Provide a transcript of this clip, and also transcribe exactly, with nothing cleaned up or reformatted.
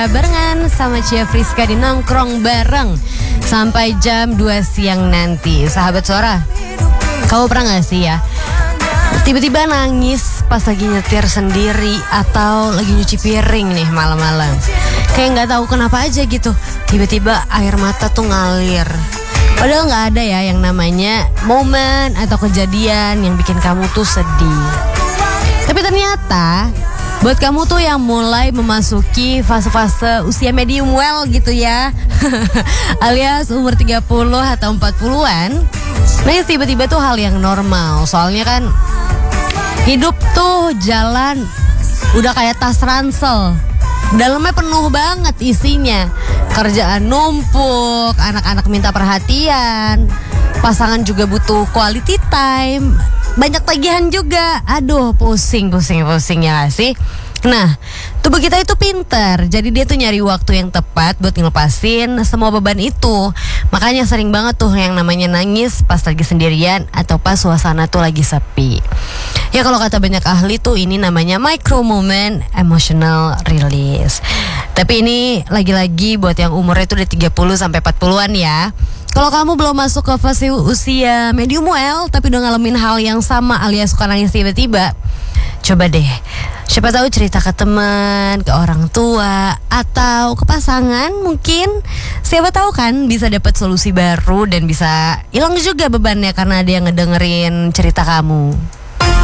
Barengan sama Cia Friska di Nongkrong Bareng sampai jam dua siang nanti. Sahabat Suara, kamu pernah gak sih ya tiba-tiba nangis pas lagi nyetir sendiri atau lagi nyuci piring nih malam-malam? Kayak gak tahu kenapa aja gitu, tiba-tiba air mata tuh ngalir. Padahal gak ada ya yang namanya momen atau kejadian yang bikin kamu tuh sedih. Tapi ternyata buat kamu tuh yang mulai memasuki fase-fase usia medium well gitu ya alias umur tiga puluh atau empat puluhan, nangis tiba-tiba tuh hal yang normal. Soalnya kan hidup tuh jalan udah kayak tas ransel, dalamnya penuh banget isinya. Kerjaan numpuk, anak-anak minta perhatian, pasangan juga butuh quality time, banyak tagihan juga. Aduh, pusing, pusing, pusing ya gak sih? Nah, tubuh kita itu pinter, jadi dia tuh nyari waktu yang tepat buat ngelepasin semua beban itu. Makanya sering banget tuh yang namanya nangis pas lagi sendirian atau pas suasana tuh lagi sepi. Ya kalau kata banyak ahli tuh ini namanya micro moment emotional release. Tapi ini lagi-lagi buat yang umurnya tuh udah tiga puluh sampai empat puluhan ya. Kalau kamu belum masuk ke fase usia medium well tapi udah ngalamin hal yang sama alias suka nangis tiba-tiba, coba deh, siapa tahu cerita ke teman, ke orang tua, atau ke pasangan mungkin. Siapa tahu kan bisa dapat solusi baru dan bisa hilang juga bebannya karena ada yang ngedengerin cerita kamu.